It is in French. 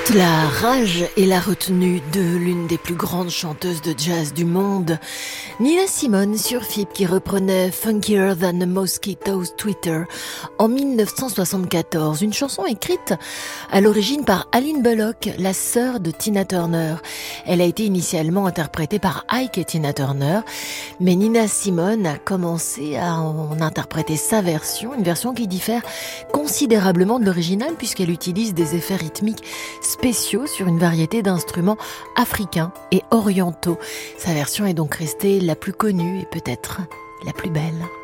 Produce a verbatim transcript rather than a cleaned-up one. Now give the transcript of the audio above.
Toute la rage et la retenue de l'une des plus grandes chanteuses de jazz du monde, Nina Simone sur F I P, qui reprenait Funkier Than a Mosquito's Twitter en dix-neuf cent soixante-quatorze, une chanson écrite à l'origine par Aline Bullock, la sœur de Tina Turner. Elle a été initialement interprétée par Ike et Tina Turner, mais Nina Simone a commencé à en interpréter sa version, une version qui diffère considérablement de l'original puisqu'elle utilise des effets rythmiques spéciaux sur une variété d'instruments africains et orientaux. Sa version est donc restée la plus connue et peut-être la plus belle.